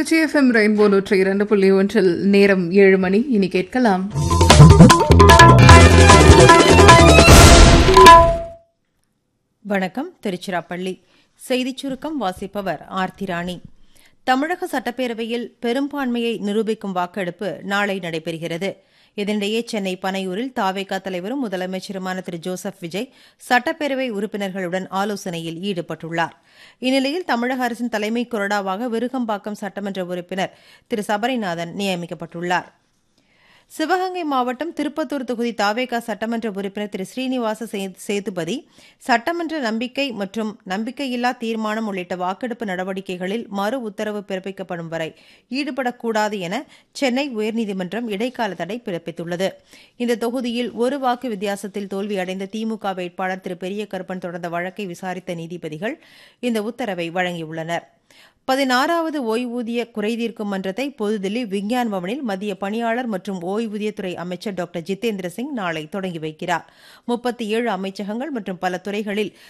Trichy FM rainbow 102.1 நேரம் 7 மணி. இனி கேட்கலாம் வணக்கம். திருச்சிராப்பள்ளி செய்திச் சுருக்கம் வாசிப்பவர் ஆர்த்தி ராணி. தமிழக சட்டப்பேரவையில் பெரும்பான்மையை நிரூபிக்கும் வாக்கெடுப்பு நாளை நடைபெறுகிறது. இதனிடையே சென்னை பனையூரில் தாவேகா தலைவரும் முதலமைச்சருமான திரு ஜோசப் விஜய் சட்டப்பேரவை உறுப்பினர்களுடன் ஆலோசனையில் ஈடுபட்டுள்ளார். இந்நிலையில் தமிழக அரசின் தலைமை கொறடாவாக விருகம்பாக்கம் சட்டமன்ற உறுப்பினர் திரு சபரிநாதன் நியமிக்கப்பட்டுள்ளார். சிவகங்கை மாவட்டம் திருப்பத்தூர் தொகுதி தாவேகா சட்டமன்ற உறுப்பினர் திரு ஸ்ரீனிவாச சேதுபதி சட்டமன்ற நம்பிக்கை மற்றும் நம்பிக்கையில்லா தீர்மானம் உள்ளிட்ட வாக்கெடுப்பு நடவடிக்கைகளில் மறு உத்தரவு பிறப்பிக்கப்படும் வரை ஈடுபடக்கூடாது என சென்னை உயர்நீதிமன்றம் இடைக்கால தடை பிறப்பித்துள்ளது. இந்த தொகுதியில் ஒரு வாக்கு வித்தியாசத்தில் தோல்வியடைந்த திமுக வேட்பாளர் திரு பெரிய கருப்பன் தொடர்ந்த வழக்கை விசாரித்த நீதிபதிகள் இந்த உத்தரவை வழங்கியுள்ளனர். 16வது ஓய்வூதிய குறைதீர்க்கும் மன்றத்தை புதுதில்லி விஞ்ஞான் பவனில் மத்திய பணியாளர் மற்றும் ஓய்வூதியத்துறை அமைச்சர் டாக்டர் ஜிதேந்திர சிங் நாளை தொடங்கி வைக்கிறார். 37 அமைச்சகங்கள் மற்றும் பல துறைகளில்